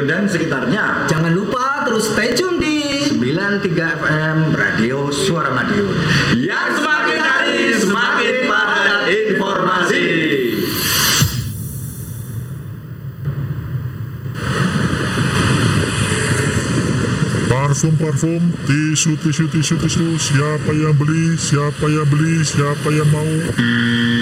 Madiun dan sekitarnya. Jangan lupa terus stay tune di 93 FM Radio Suara Madiun. Yang semakin hari semakin padat informasi. Parfum, tisu, siapa yang beli, siapa yang mau?